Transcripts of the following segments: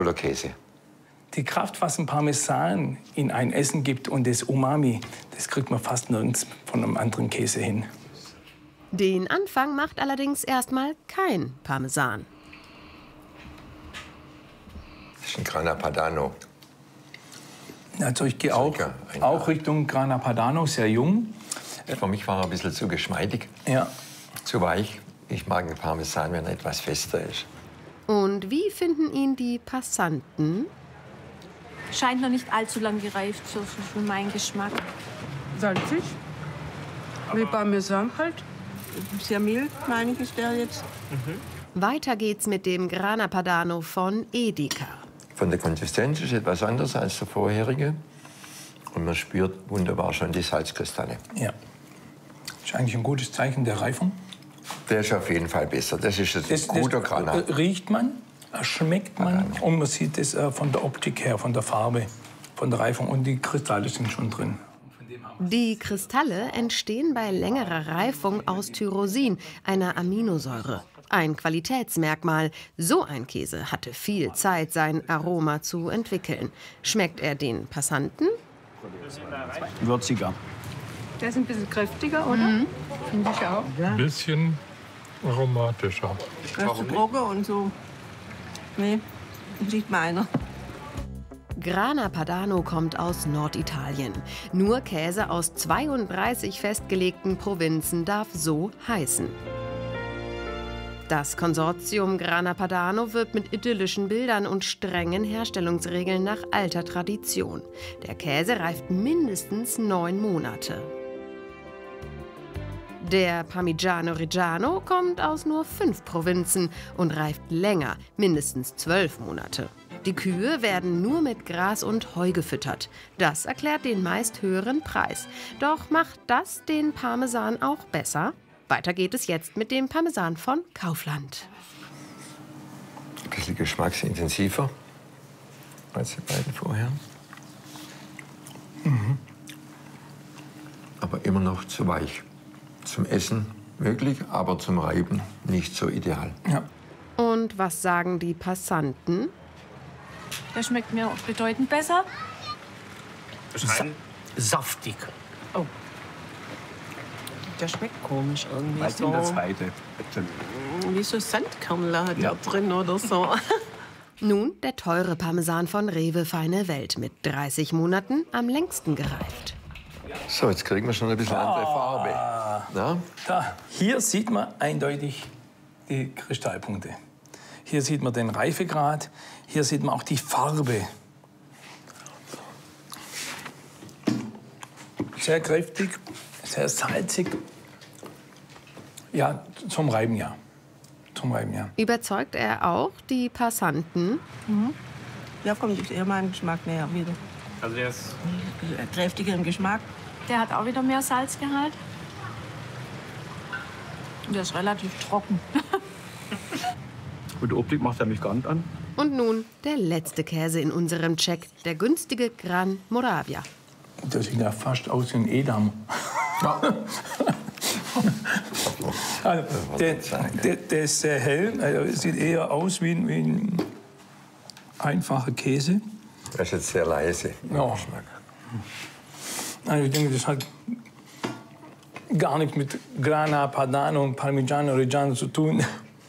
oder Käse. Die Kraft, was ein Parmesan in ein Essen gibt und das Umami, das kriegt man fast nirgends von einem anderen Käse hin. Den Anfang macht allerdings erstmal kein Parmesan. Das ist ein Grana Padano. Also ich gehe auch Richtung Grana Padano, sehr jung. Für mich war er ein bisschen zu geschmeidig, ja. Zu weich. Ich mag den Parmesan, wenn er etwas fester ist. Und wie finden ihn die Passanten? Scheint noch nicht allzu lang gereift, so für meinen Geschmack. Salzig, wie Parmesan halt. Sehr mild, meine ich, ist der jetzt. Weiter geht's mit dem Grana Padano von Edeka. Von der Konsistenz ist etwas anders als der vorherige. Und man spürt wunderbar schon die Salzkristalle. Ja. Ist eigentlich ein gutes Zeichen der Reifung. Der ist auf jeden Fall besser. Das ist ein guter Grana. Riecht man, schmeckt man und man sieht es von der Optik her, von der Farbe, von der Reifung. Und die Kristalle sind schon drin. Die Kristalle entstehen bei längerer Reifung aus Tyrosin, einer Aminosäure. Ein Qualitätsmerkmal. So ein Käse hatte viel Zeit, sein Aroma zu entwickeln. Schmeckt er den Passanten? Würziger. Der ist ein bisschen kräftiger, oder? Finde ich auch. Ein bisschen aromatischer. Zu trocken und so. Nee, nicht meiner. Grana Padano kommt aus Norditalien. Nur Käse aus 32 festgelegten Provinzen darf so heißen. Das Konsortium Grana Padano wirbt mit idyllischen Bildern und strengen Herstellungsregeln nach alter Tradition. Der Käse reift mindestens 9 Monate. Der Parmigiano Reggiano kommt aus nur 5 Provinzen und reift länger, mindestens 12 Monate. Die Kühe werden nur mit Gras und Heu gefüttert. Das erklärt den meist höheren Preis. Doch macht das den Parmesan auch besser? Weiter geht es jetzt mit dem Parmesan von Kaufland. Ein bisschen geschmacksintensiver als die beiden vorher. Aber immer noch zu weich. Zum Essen möglich, aber zum Reiben nicht so ideal. Ja. Und was sagen die Passanten? Der schmeckt mir bedeutend besser. Saftig. Oh. Der schmeckt komisch irgendwie. Was in der zweite? Wie so Sandkörnler hat er drin oder so. Nun der teure Parmesan von Rewe Feine Welt mit 30 Monaten am längsten gereift. So, jetzt kriegen wir schon ein bisschen andere Farbe. Na? Da, hier sieht man eindeutig die Kristallpunkte. Hier sieht man den Reifegrad, hier sieht man auch die Farbe. Sehr kräftig, sehr salzig. Ja, zum Reiben ja. Zum Reiben ja. Überzeugt er auch die Passanten? Ja, kommt eher meinem Geschmack näher wieder. Also der ist Kräftigeren Geschmack. Der hat auch wieder mehr Salzgehalt. Und der ist relativ trocken. Gute Optik macht er mich gar nicht an. Und nun der letzte Käse in unserem Check, der günstige Gran Moravia. Das sieht ja fast aus wie ein Edam. Also, der ist sehr hell, also sieht eher aus wie ein einfacher Käse. Das ist jetzt sehr leise. Ja. Also ich denke, das hat gar nichts mit Grana Padano und Parmigiano Reggiano zu tun.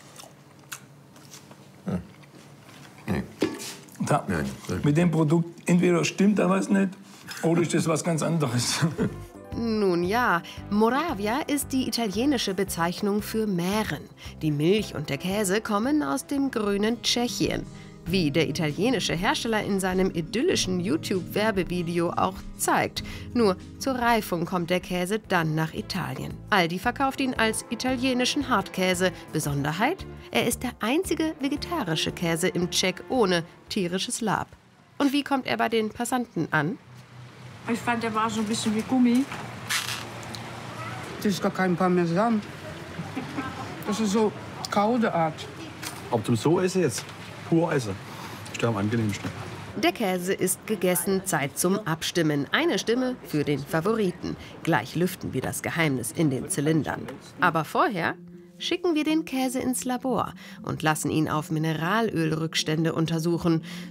Nee. Da, mit dem Produkt entweder stimmt da was nicht oder ist das was ganz anderes. Nun ja, Moravia ist die italienische Bezeichnung für Mähren. Die Milch und der Käse kommen aus dem grünen Tschechien. Wie der italienische Hersteller in seinem idyllischen YouTube-Werbevideo auch zeigt. Nur zur Reifung kommt der Käse dann nach Italien. Aldi verkauft ihn als italienischen Hartkäse. Besonderheit? Er ist der einzige vegetarische Käse im Check ohne tierisches Lab. Und wie kommt er bei den Passanten an? Ich fand, der war so ein bisschen wie Gummi. Das ist gar kein Parmesan. Das ist so kaude Art. Ob zum so essen jetzt? Pur essen. Ist der am angenehmsten. Der Käse ist gegessen, Zeit zum Abstimmen. Eine Stimme für den Favoriten. Gleich lüften wir das Geheimnis in den Zylindern. Aber vorher schicken wir den Käse ins Labor und lassen ihn auf Mineralölrückstände untersuchen.